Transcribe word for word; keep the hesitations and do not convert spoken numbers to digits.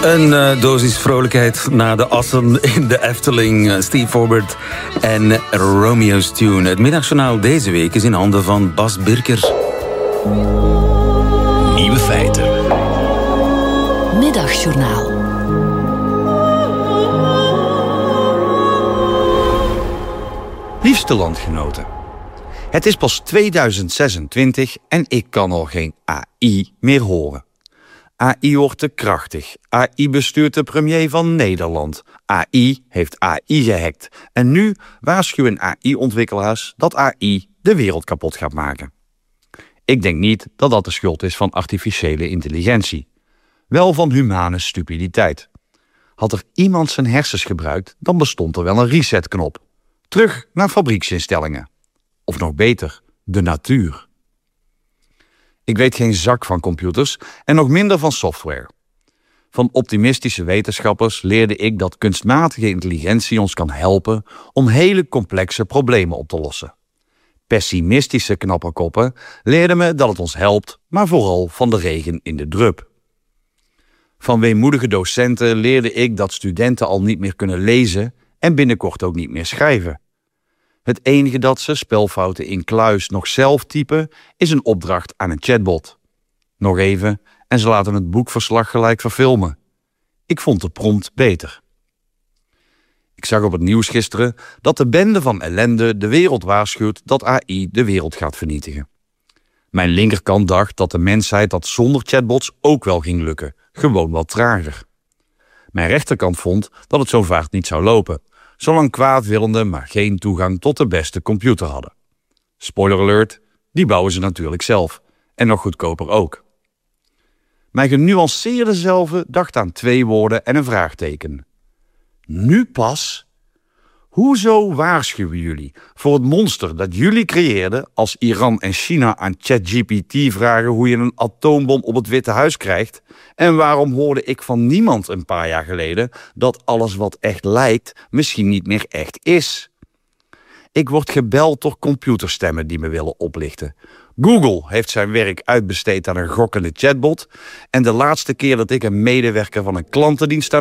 Een uh, dosis vrolijkheid na de assen in de Efteling. Uh, Steve Forbert en Romeo's Tune. Het middagjournaal deze week is in handen van Bas Birker. Nieuwe feiten. Middagjournaal. Liefste landgenoten. Het is pas tweeduizend zesentwintig en ik kan nog geen A I meer horen. A I wordt te krachtig. A I bestuurt de premier van Nederland. A I heeft A I gehackt. En nu waarschuwen A I-ontwikkelaars dat A I de wereld kapot gaat maken. Ik denk niet dat dat de schuld is van artificiële intelligentie. Wel van humane stupiditeit. Had er iemand zijn hersens gebruikt, dan bestond er wel een resetknop. Terug naar fabrieksinstellingen. Of nog beter, de natuur. Ik weet geen zak van computers en nog minder van software. Van optimistische wetenschappers leerde ik dat kunstmatige intelligentie ons kan helpen om hele complexe problemen op te lossen. Pessimistische knapperkoppen leerden me dat het ons helpt, maar vooral van de regen in de drup. Van weemoedige docenten leerde ik dat studenten al niet meer kunnen lezen en binnenkort ook niet meer schrijven. Het enige dat ze, spelfouten in kluis, nog zelf typen, is een opdracht aan een chatbot. Nog even en ze laten het boekverslag gelijk verfilmen. Ik vond de prompt beter. Ik zag op het nieuws gisteren dat de bende van ellende de wereld waarschuwt dat A I de wereld gaat vernietigen. Mijn linkerkant dacht dat de mensheid dat zonder chatbots ook wel ging lukken, gewoon wat trager. Mijn rechterkant vond dat het zo vaart niet zou lopen, zolang kwaadwillenden maar geen toegang tot de beste computer hadden. Spoiler alert, die bouwen ze natuurlijk zelf. En nog goedkoper ook. Mijn genuanceerde zelve dacht aan twee woorden en een vraagteken. Nu pas? Hoezo waarschuwen jullie voor het monster dat jullie creëerden als Iran en China aan ChatGPT vragen hoe je een atoombom op het Witte Huis krijgt? En waarom hoorde ik van niemand een paar jaar geleden dat alles wat echt lijkt misschien niet meer echt is? Ik word gebeld door computerstemmen die me willen oplichten. Google heeft zijn werk uitbesteed aan een gokkende chatbot. En de laatste keer dat ik een medewerker van een klantendienst aan